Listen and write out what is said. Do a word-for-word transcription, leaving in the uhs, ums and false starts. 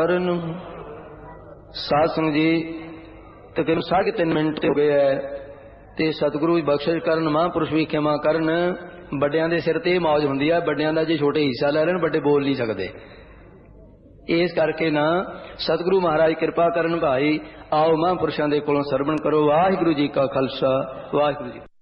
ਕਰਨ। ਸਾਧ ਸੰਗਤ जी तकरीबन साढ़े तीन मिनट हो गए है तो सतगुरु बख्शिश करन, महापुरुष भी खिमा करन। बड़ियां दे सिर ते मौज हुंदी है, बड़ियां दा जे छोटे हिस्सा ले लैण बड़े बोल नहीं सकते। इस करके ना सतगुरु महाराज कृपा करन भाई, आओ महापुरुषों के कोलों सरवण करो। वाहिगुरु जी का खालसा वाहिगुरु जी।